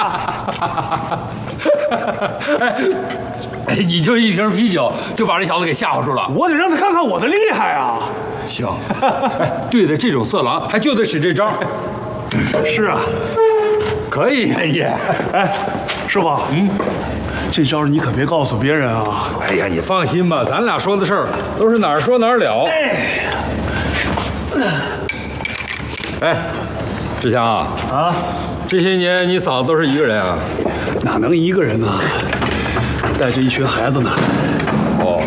哎，你就一瓶啤酒就把这小子给吓唬住了。 我得让他看看我的厉害啊！ 行，对待这种色狼，还就得使这招。 是啊， 可以，爷爷。 哎，师傅，这招你可别告诉别人啊！ 哎呀，你放心吧，咱俩说的事儿都是哪儿说哪儿了。哎，志强啊，这些年你嫂子都是一个人啊？ 哪能一个人呢？带着一群孩子呢。 哦，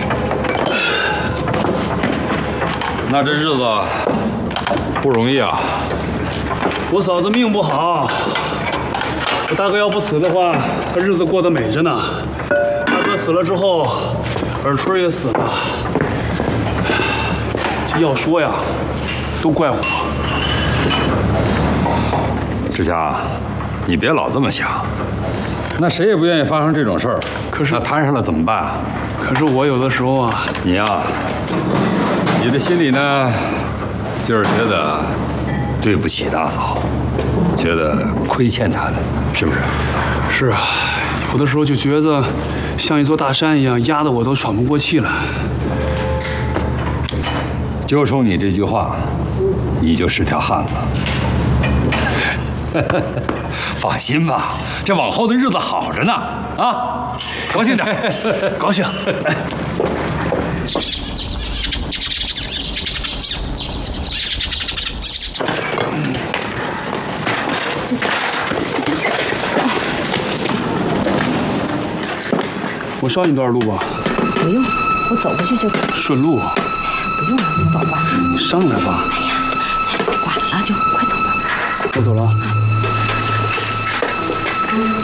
那这日子不容易啊。 我嫂子命不好，我大哥要不死的话，他日子过得美着呢。大哥死了之后，尔春也死了。这要说呀，都怪我。 志强，你别老这么想。那谁也不愿意发生这种事儿。可是那摊上了怎么办啊？ 可是我有的时候啊， 你呀，你的心里呢，就是觉得对不起大嫂，觉得亏欠她的，是不是？ 是啊，有的时候就觉得像一座大山一样，压得我都喘不过气来。 就冲你这句话，你就是条汉子。放心吧，这往后的日子好着呢，啊，高兴点， 高兴。 志强， 我捎你段路吧。 不用，我走过去就。 顺路。 不用了，你走吧。 你上来吧。 哎呀，再走晚了就快走吧。 我走了。